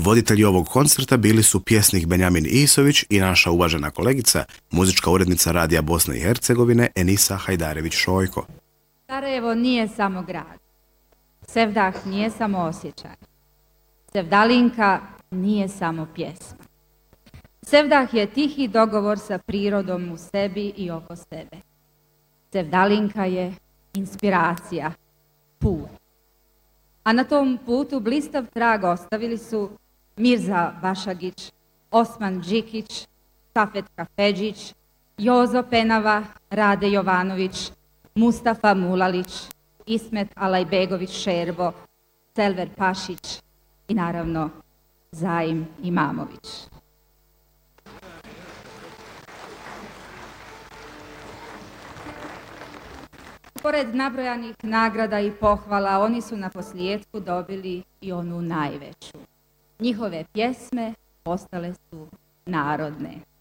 Voditelji ovog koncerta bili su pjesnik Benjamin Isović i naša uvažena kolegica, muzička urednica Radija Bosne i Hercegovine Enisa Hajdarević-Šojko. Sarajevo nije samo grad. Sevdah nije samo osjećaj. Sevdalinka nije samo pjesma. Sevdah je tihi dogovor sa prirodom u sebi i oko sebe. Sevdalinka je inspiracija, put. A na tom putu blistav trag ostavili su Mirza Bašagić, Osman Đikić, Safet Kafedžić, Jozo Penava, Rade Jovanović, Mustafa Mulalić, Ismet Alajbegović Šerbo, Selver Pašić i naravno Zaim Imamović. Pored nabrojanih nagrada i pohvala, oni su na posljedku dobili i onu najveću. Njihove pjesme postale su narodne.